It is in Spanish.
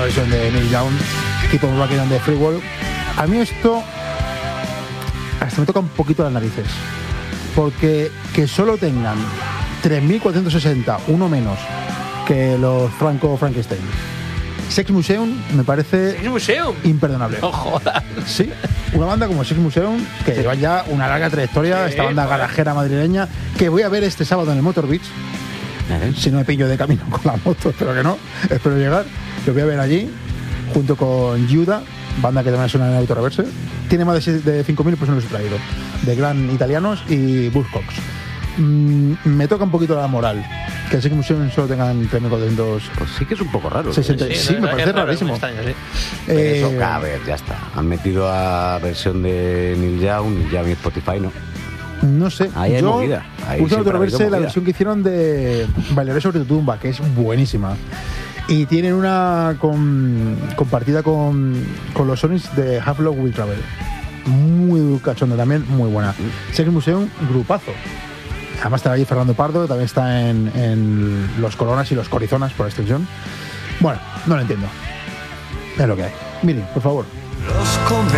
versión de Neil Young, tipo Rockin' on the Free World. A mí esto hasta me toca un poquito las narices, porque que solo tengan 3.460, uno menos que los Frankenstein. Sex Museum me parece imperdonable. No jodas. Sí, una banda como Sex Museum, que lleva ya una larga trayectoria, esta banda garajera madrileña, que voy a ver este sábado en el Motor Beach. Si no me pillo de camino con la moto, espero que no, espero llegar. Lo voy a ver allí, junto con Giuda, banda que también suena en Autoreverse. Tiene más de 5.000, pues no los he traído. De Gran Italianos y Buzzcocks. Me toca un poquito la moral que el Sex Museum solo tengan 3.400. Pues sí que es un poco raro. 60, sí, me parece rarísimo. Extraño, sí. Eso, a ver, ya está. Han metido a versión de Neil Young y Spotify, ¿no? No sé. Ahí hay yo movida. Ahí puse en siempre ha habido Autoreverse la movida. versión que hicieron de Bailaré sobre tu tumba, que es buenísima. Y tienen una compartida con los Sonics de Half Love Will Travel. Muy cachonda también, muy buena. Sex Museum, grupazo. Además está ahí Fernando Pardo, también está en Los Coronas y Los Corizonas, por extensión. Bueno, no lo entiendo. Es lo que hay. Miri, por favor.